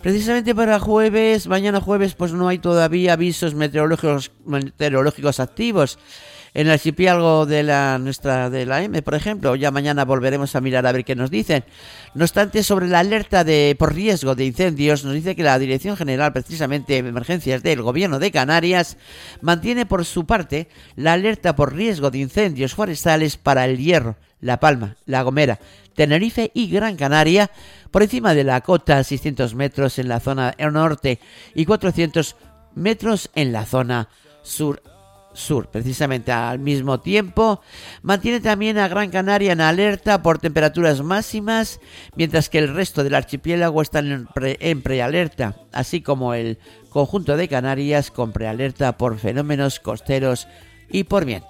Precisamente para jueves, mañana jueves, pues no hay todavía avisos meteorológicos activos en el archipiélago de la M, por ejemplo. Ya mañana volveremos a mirar a ver qué nos dicen. No obstante, sobre la alerta por riesgo de incendios, nos dice que la Dirección General, precisamente de Emergencias del Gobierno de Canarias, mantiene por su parte la alerta por riesgo de incendios forestales para El Hierro, La Palma, La Gomera, Tenerife y Gran Canaria, por encima de la cota, 600 metros en la zona norte y 400 metros en la zona sur. Precisamente al mismo tiempo mantiene también a Gran Canaria en alerta por temperaturas máximas, mientras que el resto del archipiélago están en prealerta, así como el conjunto de Canarias con prealerta por fenómenos costeros y por viento.